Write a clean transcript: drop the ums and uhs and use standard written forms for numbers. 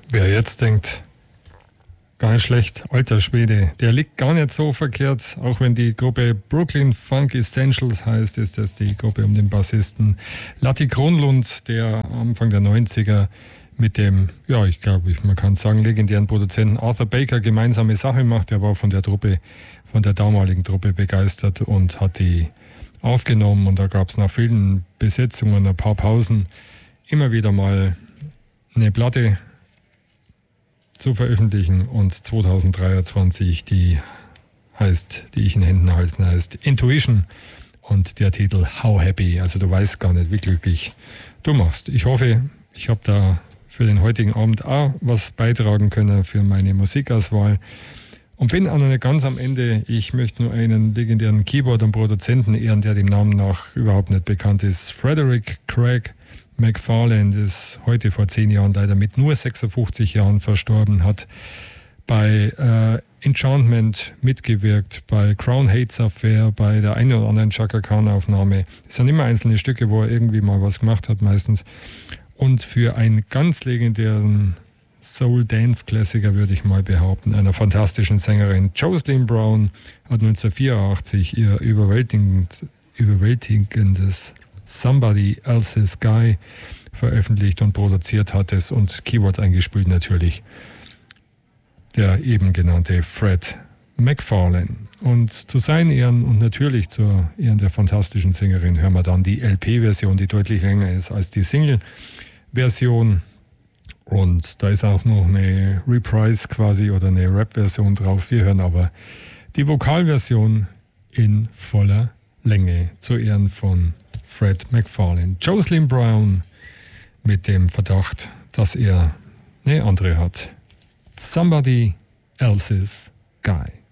Wer jetzt denkt, gar nicht schlecht, alter Schwede, der liegt gar nicht so verkehrt, auch wenn die Gruppe Brooklyn Funk Essentials heißt, ist das die Gruppe um den Bassisten Latti Kronlund, der Anfang der 90er mit dem, ja, ich glaube, man kann sagen, legendären Produzenten Arthur Baker gemeinsame Sache macht. Er war von der damaligen Truppe begeistert und hat die aufgenommen, und da gab es nach vielen Besetzungen, ein paar Pausen, immer wieder mal eine Platte zu veröffentlichen, und 2023, die ich in Händen halte, heißt Intuition, und der Titel How Happy, also du weißt gar nicht, wie glücklich du machst. Ich hoffe, ich habe da für den heutigen Abend auch was beitragen können für meine Musikauswahl und bin auch noch nicht ganz am Ende. Ich möchte nur einen legendären Keyboard- und Produzenten ehren, der dem Namen nach überhaupt nicht bekannt ist. Frederick Craig McFarlane ist heute vor 10 Jahren leider mit nur 56 Jahren verstorben, hat bei Enchantment mitgewirkt, bei Crown Hates Affair, bei der einen oder anderen Chaka Khan-Aufnahme. Es sind immer einzelne Stücke, wo er irgendwie mal was gemacht hat meistens. Und für einen ganz legendären Soul-Dance-Klassiker, würde ich mal behaupten, einer fantastischen Sängerin, Jocelyn Brown, hat 1984 ihr überwältigendes Somebody Else's Guy veröffentlicht und produziert hat es und Keyboards eingespielt natürlich der eben genannte Fred McFarlane. Und zu seinen Ehren und natürlich zu Ehren der fantastischen Sängerin hören wir dann die LP-Version, die deutlich länger ist als die Single-Version. Und da ist auch noch eine Reprise quasi oder eine Rap-Version drauf. Wir hören aber die Vokalversion in voller Länge zu Ehren von Fred McFarlane. Jocelyn Brown mit dem Verdacht, dass er eine andere hat. Somebody Else's Guy.